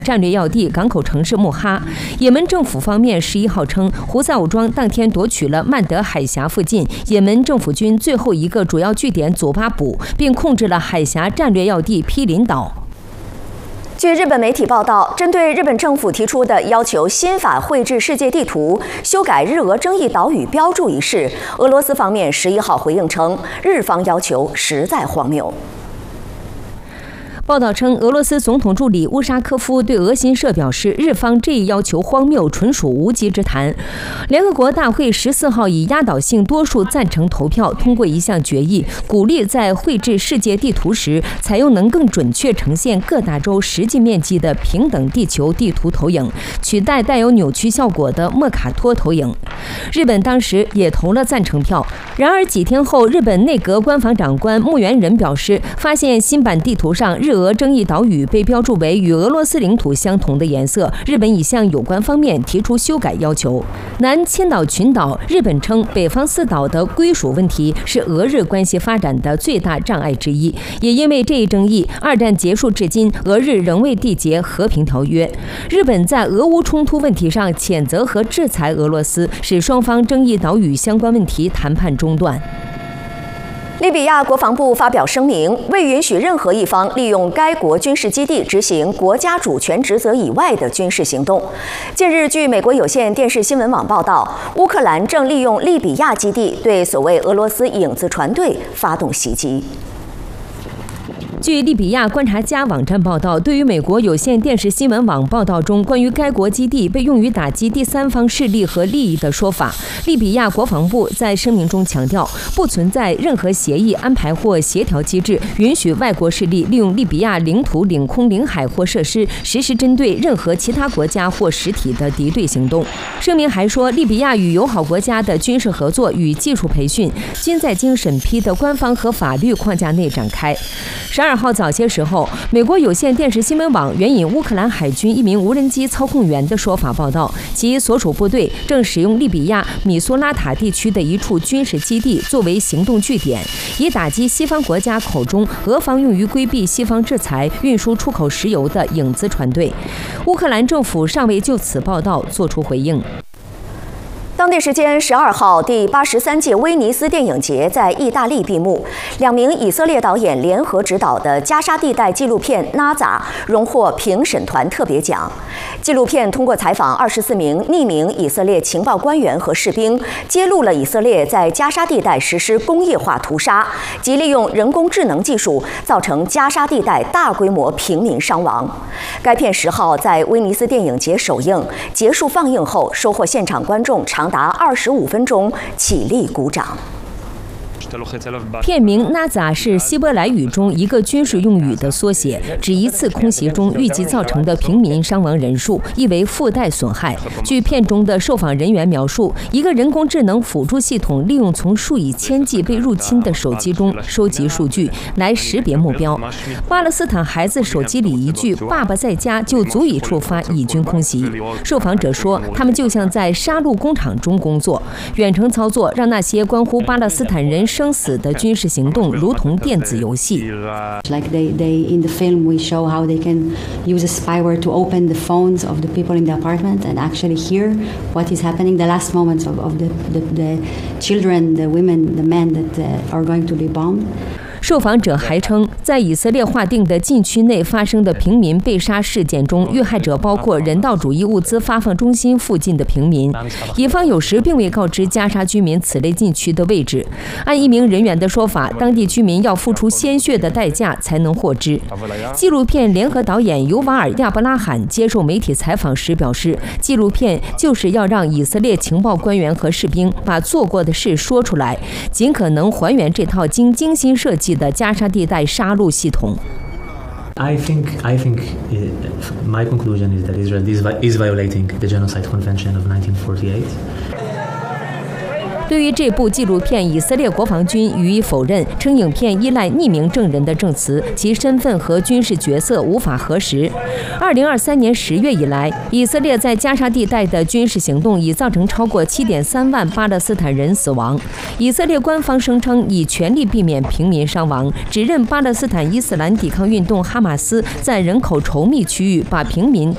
战略要地港口城市穆哈。也门政府方面11号称，胡塞武装当天夺取了曼德海峡附近也门政府军最后一个主要据点佐巴卜，并控制了海峡战略要地毗邻岛。 据日本媒体报道，针对日本政府提出的要求新法绘制世界地图、修改日俄争议岛屿标注一事，俄罗斯方面11号回应称，日方要求实在荒谬。 报道称，俄罗斯总统助理乌沙科夫对俄新社表示，日方这一要求荒谬，纯属无稽之谈。联合国大会14号以压倒性多数赞成投票通过一项决议，鼓励在绘制世界地图时，采用能更准确呈现各大洲实际面积的平等地球地图投影，取代带有扭曲效果的莫卡托投影。日本当时也投了赞成票。然而几天后，日本内阁官房长官木原仁表示，发现新版地图上日俄争议岛屿被标注为与俄罗斯领土相同的颜色，日本已向有关方面提出修改要求。南千岛群岛，日本称北方4岛的归属问题是俄日关系发展的最大障碍之一，也因为这一争议，二战结束至今，俄日仍未缔结和平条约。日本在俄乌冲突问题上谴责和制裁俄罗斯，使双方争议岛屿相关问题谈判中断。 利比亚国防部发表声明，未允许任何一方利用该国军事基地执行国家主权职责以外的军事行动。近日，据美国有线电视新闻网报道，乌克兰正利用利比亚基地对所谓俄罗斯影子船队发动袭击。 据利比亚观察家网站报道，对于美国有线电视新闻网报道中关于该国基地被用于打击第三方势力和利益的说法，利比亚国防部在声明中强调，不存在任何协议、安排或协调机制允许外国势力利用利比亚领土、领空、领海或设施实施针对任何其他国家或实体的敌对行动。声明还说，利比亚与友好国家的军事合作与技术培训均在经审批的官方和法律框架内展开。12号早些时候，美国有线电视新闻网援引乌克兰海军一名无人机操控员的说法报道，其所属部队正使用利比亚米苏拉塔地区的一处军事基地作为行动据点，以打击西方国家口中俄方用于规避西方制裁、运输出口石油的影子船队。乌克兰政府尚未就此报道作出回应。 当地时间12号，第83届威尼斯电影节在意大利闭幕。2名以色列导演联合执导的加沙地带纪录片《纳扎》荣获评审团特别奖。纪录片通过采访24名匿名以色列情报官员和士兵，揭露了以色列在加沙地带实施工业化屠杀，及利用人工智能技术造成加沙地带大规模平民伤亡。该片10号在威尼斯电影节首映，结束放映后，收获现场观众长达25分钟起立鼓掌。 片名“纳扎”是希伯来语中一个军事用语的缩写，指一次空袭中预计造成的平民伤亡人数，意为附带损害。据片中的受访人员描述，一个人工智能辅助系统利用从数以千计被入侵的手机中收集数据，来识别目标。巴勒斯坦孩子手机里一句“爸爸在家”就足以触发以军空袭。受访者说，他们就像在杀戮工厂中工作，远程操作让那些关乎巴勒斯坦人生死的军事行动如同电子游戏。 Like they in the film we show how they can use a spyware to open the phones of the people in the apartment and actually hear what is happening, the last moments of the children, the women, the men that are going to be bombed. 受访者还称，在以色列划定的禁区内发生的平民被杀事件中，遇害者包括人道主义物资发放中心附近的平民。以方有时并未告知加沙居民此类禁区的位置。按一名人员的说法，当地居民要付出鲜血的代价才能获知。纪录片联合导演尤瓦尔·亚伯拉罕接受媒体采访时表示，纪录片就是要让以色列情报官员和士兵把做过的事说出来，尽可能还原这套经精心设计的加沙地带杀戮系统。 I think my conclusion is that Israel is violating the Genocide Convention of 1948. 对于这部纪录片，以色列国防军予以否认，称影片依赖匿名证人的证词，其身份和军事角色无法核实。2023年10月以来，以色列在加沙地带的军事行动已造成超过7.3万巴勒斯坦人死亡。以色列官方声称以全力避免平民伤亡，指认巴勒斯坦伊斯兰抵抗运动哈马斯在人口稠密区域把平民